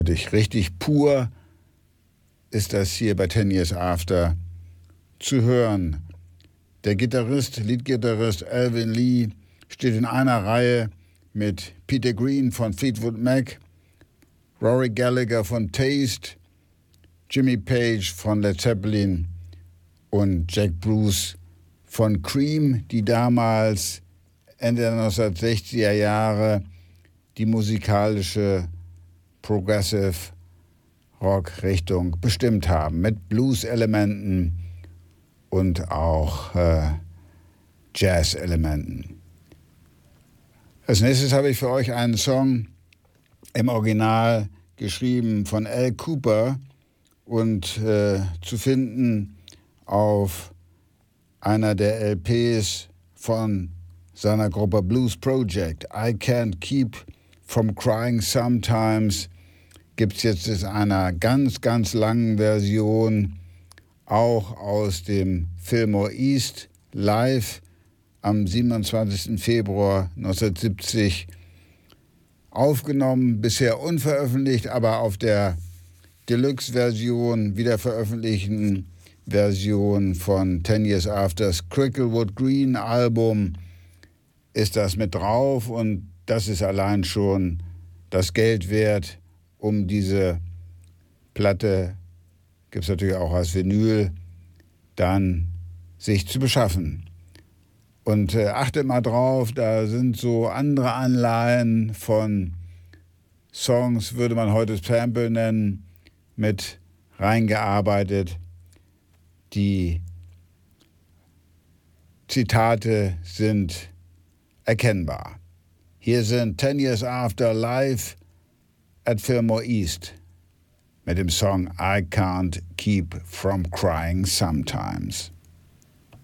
Richtig pur ist das hier bei 10 Years After zu hören. Der Leadgitarrist Alvin Lee steht in einer Reihe mit Peter Green von Fleetwood Mac, Rory Gallagher von Taste, Jimmy Page von Led Zeppelin und Jack Bruce von Cream, die damals Ende der 1960er Jahre die musikalische Progressive Rock-Richtung bestimmt haben, mit Blues-Elementen und auch Jazz-Elementen. Als nächstes habe ich für euch einen Song im Original geschrieben von Al Kooper und zu finden auf einer der LPs von seiner Gruppe Blues Project. I Can't Keep From Crying Sometimes gibt es jetzt in einer ganz, ganz langen Version, auch aus dem Fillmore East live am 27. Februar 1970 aufgenommen, bisher unveröffentlicht, aber auf der Deluxe-Version, wiederveröffentlichten Version von 10 Years Afters Cricklewood Green Album ist das mit drauf, und das ist allein schon das Geld wert, um diese Platte, gibt es natürlich auch als Vinyl, dann sich zu beschaffen. Und achtet mal drauf, da sind so andere Anleihen von Songs, würde man heute Sample nennen, mit reingearbeitet. Die Zitate sind erkennbar. Hier sind 10 Years After live at Fillmore East mit dem Song I Can't Keep From Crying Sometimes.